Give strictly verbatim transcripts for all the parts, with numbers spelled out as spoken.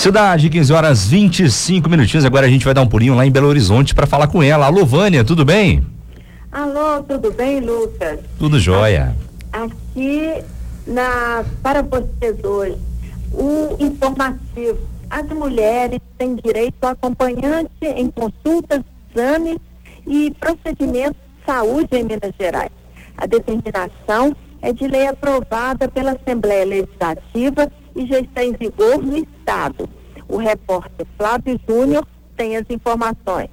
Cidade, quinze horas vinte e cinco minutinhos. Agora a gente vai dar um pulinho lá em Belo Horizonte para falar com ela. Alô, Vânia, tudo bem? Alô, tudo bem, Lucas? Tudo jóia. Aqui na, para vocês hoje, o informativo. As mulheres têm direito a acompanhante em consultas, exames e procedimentos de saúde em Minas Gerais. A determinação é de lei aprovada pela Assembleia Legislativa e já está em vigor no Estado. O repórter Flávio Júnior tem as informações.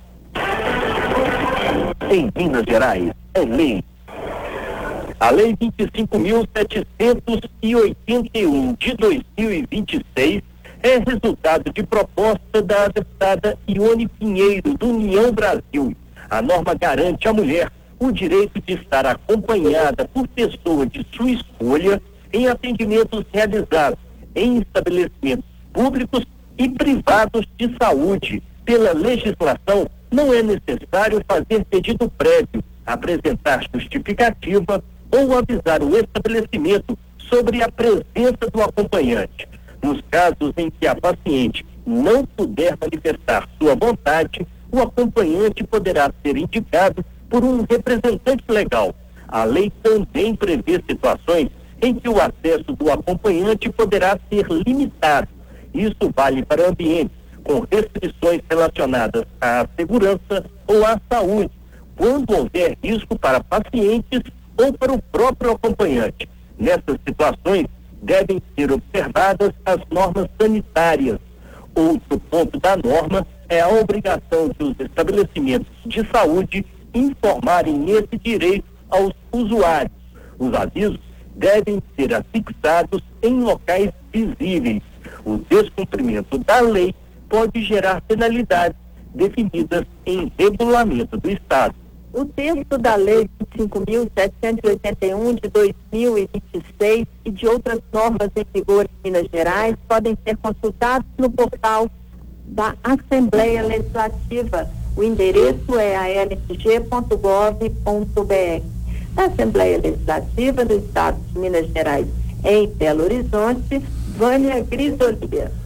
Em Minas Gerais, é lei. A Lei vinte e cinco mil setecentos e oitenta e um de dois mil e vinte e seis é resultado de proposta da deputada Ione Pinheiro, do União Brasil. A norma garante à mulher o direito de estar acompanhada por pessoa de sua escolha em atendimentos realizados em estabelecimentos públicos e privados de saúde. Pela legislação, não é necessário fazer pedido prévio, apresentar justificativa ou avisar o estabelecimento sobre a presença do acompanhante. Nos casos em que a paciente não puder manifestar sua vontade, o acompanhante poderá ser indicado por um representante legal. A lei também prevê situações em que o acesso do acompanhante poderá ser limitado. Isso vale para ambientes com restrições relacionadas à segurança ou à saúde, quando houver risco para pacientes ou para o próprio acompanhante. Nessas situações, devem ser observadas as normas sanitárias. Outro ponto da norma é a obrigação dos estabelecimentos de saúde informarem esse direito aos usuários. Os avisos devem ser afixados em locais visíveis. O descumprimento da lei pode gerar penalidades definidas em regulamento do Estado. O texto da Lei vinte e cinco mil setecentos e oitenta e um de dois mil e vinte e seis e de outras normas em vigor em Minas Gerais podem ser consultados no portal da Assembleia Legislativa. O endereço é a l s g ponto gov ponto b r. Da Assembleia Legislativa do Estado de Minas Gerais, em Belo Horizonte, Vânia Grisolia.